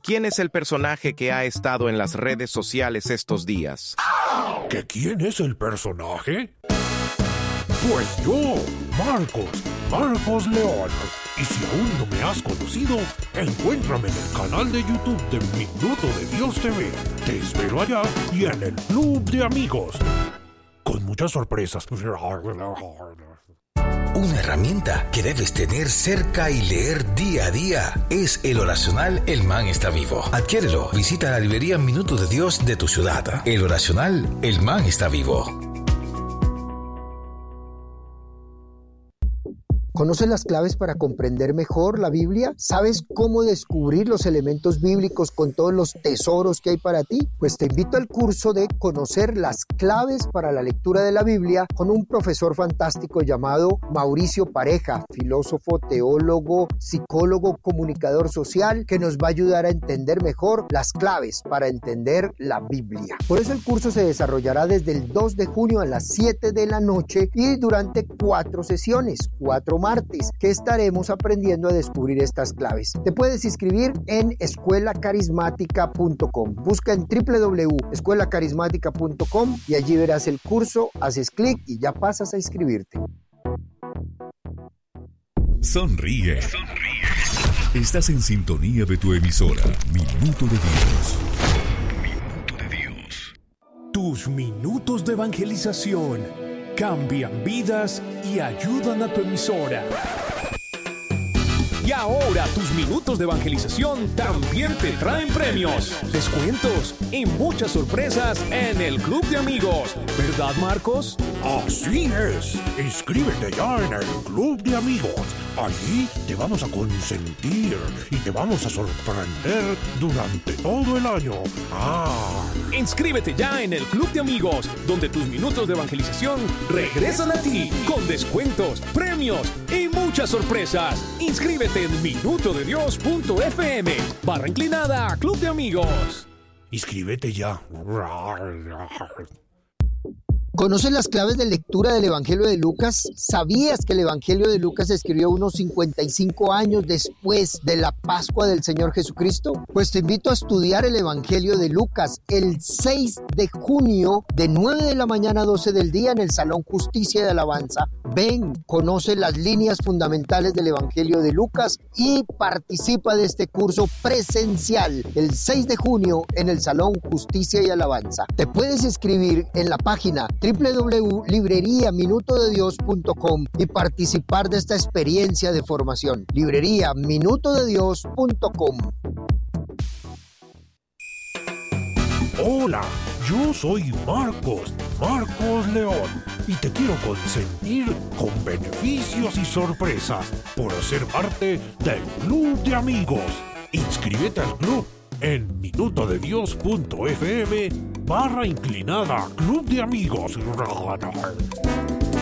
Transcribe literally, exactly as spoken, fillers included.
¿Quién es el personaje que ha estado en las redes sociales estos días? ¿Que quién es el personaje? Pues yo, Marcos, Marcos León. Y si aún no me has conocido, encuéntrame en el canal de YouTube de Minuto de Dios T V. Te espero allá y en el Club de Amigos. Con muchas sorpresas. Una herramienta que debes tener cerca y leer día a día es el oracional El Man está vivo. Adquiérelo. Visita la librería Minuto de Dios de tu ciudad. El oracional El Man está vivo. ¿Conoces las claves para comprender mejor la Biblia? ¿Sabes cómo descubrir los elementos bíblicos con todos los tesoros que hay para ti? Pues te invito al curso de Conocer las claves para la lectura de la Biblia con un profesor fantástico llamado Mauricio Pareja, filósofo, teólogo, psicólogo, comunicador social, que nos va a ayudar a entender mejor las claves para entender la Biblia. Por eso el curso se desarrollará desde el dos de junio a las siete de la noche y durante cuatro sesiones, cuatro martes, que estaremos aprendiendo a descubrir estas claves. Te puedes inscribir en escuela carismática punto com. Busca en doble u doble u doble u punto escuela carismática punto com y allí verás el curso, haces clic y ya pasas a inscribirte. Sonríe. Sonríe. Estás en sintonía de tu emisora, Minuto de Dios. Minuto de Dios. Tus minutos de evangelización cambian vidas y ayudan a tu emisora. Y ahora tus minutos de evangelización también te traen premios, descuentos y muchas sorpresas en el Club de Amigos. ¿Verdad, Marcos? Así es. Inscríbete ya en el Club de Amigos. Allí te vamos a consentir y te vamos a sorprender durante todo el año. ¡Ah! Inscríbete ya en el Club de Amigos, donde tus minutos de evangelización regresan a ti con descuentos, premios y muchas sorpresas. Inscríbete en minutodedios punto f m barra inclinada Club de Amigos. Inscríbete ya. ¿Conoces las claves de lectura del Evangelio de Lucas? ¿Sabías que el Evangelio de Lucas se escribió unos cincuenta y cinco años después de la Pascua del Señor Jesucristo? Pues te invito a estudiar el Evangelio de Lucas el seis de junio de nueve de la mañana a doce del día en el Salón Justicia y Alabanza. Ven, conoce las líneas fundamentales del Evangelio de Lucas y participa de este curso presencial el seis de junio en el Salón Justicia y Alabanza. Te puedes inscribir en la página doble u doble u doble u punto librería minuto de dios punto com y participar de esta experiencia de formación. librería minuto de dios punto com. Hola, yo soy Marcos, Marcos León, y te quiero consentir con beneficios y sorpresas por ser parte del Club de Amigos. Inscríbete al club en minutodedios punto f m barra inclinada Club de Amigos.